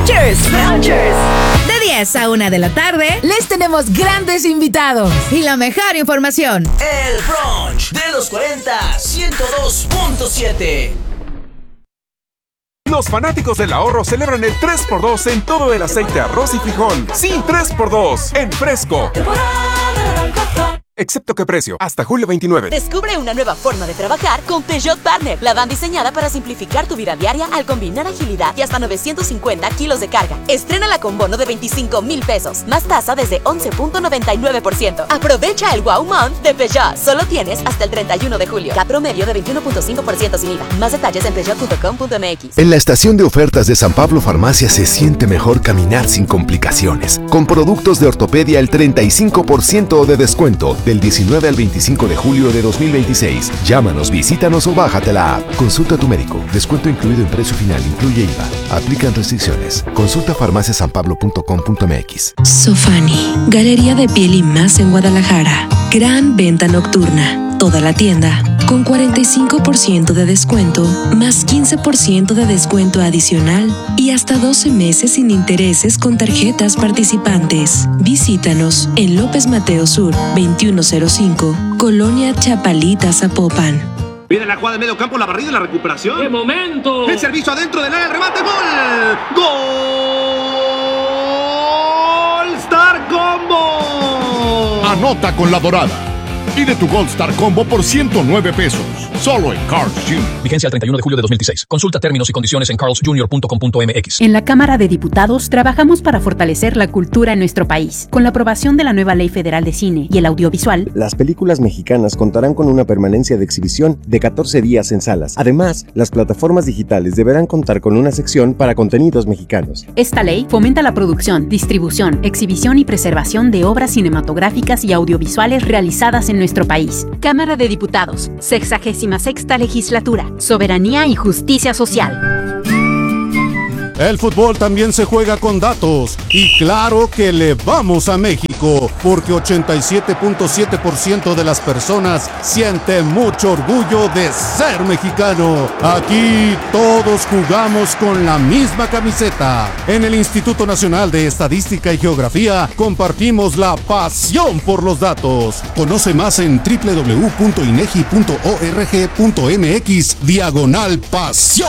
Brunchers. De 10 a 1 de la tarde, les tenemos grandes invitados y la mejor información. El brunch de los 40, 102.7. Los fanáticos del ahorro celebran el 3x2 en todo el aceite, arroz y frijol. Sí, 3x2 en Fresco. Excepto que precio, hasta julio 29. Descubre una nueva forma de trabajar con Peugeot Partner. La van diseñada para simplificar tu vida diaria al combinar agilidad y hasta 950 kilos de carga. Estrénala con bono de 25,000 pesos, más tasa desde 11.99%. Aprovecha el Wow Month de Peugeot. Solo tienes hasta el 31 de julio. CAT promedio de 21.5% sin IVA. Más detalles en peugeot.com.mx. En la estación de ofertas de San Pablo Farmacia se siente mejor caminar sin complicaciones. Con productos de ortopedia el 35% de descuento. Del 19 al 25 de julio de 2026. Llámanos, visítanos o bájate la app. Consulta a tu médico. Descuento incluido en precio final. Incluye IVA. Aplican restricciones. Consulta farmaciasanpablo.com.mx. Sofani, galería de piel y más en Guadalajara. Gran venta nocturna. Toda la tienda con 45% de descuento, más 15% de descuento adicional y hasta 12 meses sin intereses con tarjetas participantes. Visítanos en López Mateo Sur, 2105, Colonia Chapalita, Zapopan. Viene la jugada de medio campo, la barrida y la recuperación. ¡Qué momento! El servicio adentro del área, el remate, ¡gol! ¡Gol! ¡Star Combo! Anota con la dorada. Pide tu Gold Star Combo por 109 pesos. Solo en Carl's Jr. Vigencia al 31 de julio de 2016. Consulta términos y condiciones en carlsjr.com.mx. En la Cámara de Diputados trabajamos para fortalecer la cultura en nuestro país. Con la aprobación de la nueva Ley Federal de Cine y el Audiovisual, las películas mexicanas contarán con una permanencia de exhibición de 14 días en salas. Además, las plataformas digitales deberán contar con una sección para contenidos mexicanos. Esta ley fomenta la producción, distribución, exhibición y preservación de obras cinematográficas y audiovisuales realizadas en nuestro país. Cámara de Diputados, 66ª Legislatura, Soberanía y Justicia Social. El fútbol también se juega con datos y claro que le vamos a México porque 87.7% de las personas siente mucho orgullo de ser mexicano. Aquí todos jugamos con la misma camiseta. En el Instituto Nacional de Estadística y Geografía compartimos la pasión por los datos. Conoce más en www.inegi.org.mx/pasión.